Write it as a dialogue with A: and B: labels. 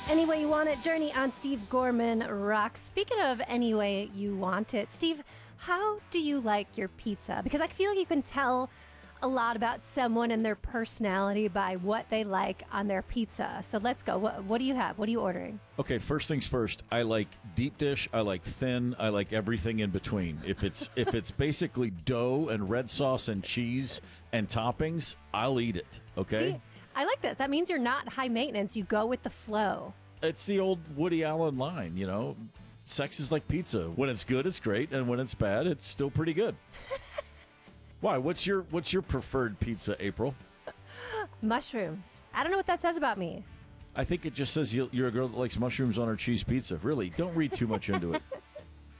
A: Any Way You Want It journey on Steve Gorman rocks. Speaking of Any Way You Want It, Steve, how do you like your pizza? Because I feel like you can tell a lot about someone and their personality by what they like on their pizza. So let's go. What do you have? What are you ordering?
B: Okay, first things first. I like deep dish. I like thin. I like everything in between. If it's basically dough and red sauce and cheese and toppings, I'll eat it. Okay.
A: See, I like this. That means you're not high maintenance. You go with the flow.
B: It's the old Woody Allen line, you know. Sex is like pizza. When it's good, it's great, and when it's bad, it's still pretty good. Why? What's your preferred pizza, April?
A: Mushrooms. I don't know what that says about me.
B: I think it just says you're a girl that likes mushrooms on her cheese pizza. Really, don't read too much into it.